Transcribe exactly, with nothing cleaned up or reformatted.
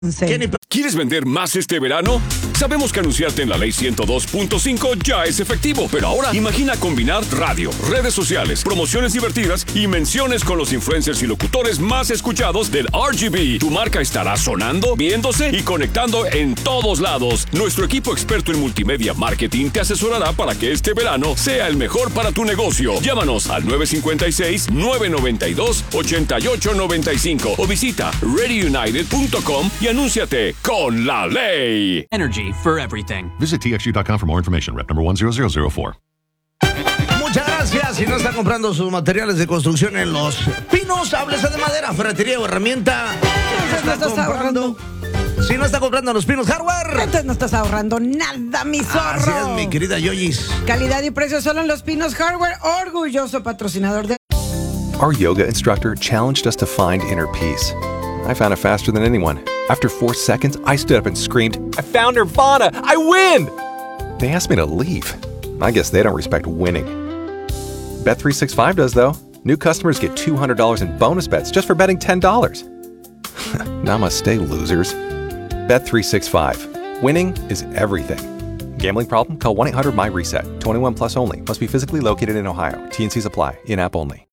¿Quieres vender más este verano? Sabemos que anunciarte en la ley ciento dos punto cinco ya es efectivo, pero ahora imagina combinar radio, redes sociales, promociones divertidas y menciones con los influencers y locutores más escuchados del R G B. Tu marca estará sonando, viéndose y conectando en todos lados. Nuestro equipo experto en multimedia marketing te asesorará para que este verano sea el mejor para tu negocio. Llámanos al nueve cinco seis, nueve nueve dos, ocho ocho nueve cinco o visita ready united punto com y anúnciate con la ley. Energy for everything. Visit T X U dot com for more information. Rep number one zero zero zero four. Muchas gracias. Si no está comprando sus materiales de construcción en Los Pinos, háblese de madera, ferretería o herramienta. Si no está comprando, si no está comprando en Los Pinos Hardware, entonces no estás ahorrando nada, mi zorro. Así es, mi querida Yoyis. Calidad y precio solo en Los Pinos Hardware, orgulloso patrocinador de... Our yoga instructor challenged us to find inner peace. I found it faster than anyone. After four seconds, I stood up and screamed, "I found Nirvana! I win!" They asked me to leave. I guess they don't respect winning. Bet three sixty-five does, though. New customers get two hundred dollars in bonus bets just for betting ten dollars. Namaste, losers. Bet three sixty-five. Winning is everything. Gambling problem? Call one eight hundred M Y RESET. twenty-one plus only. Must be physically located in Ohio. T N Cs apply. In-app only.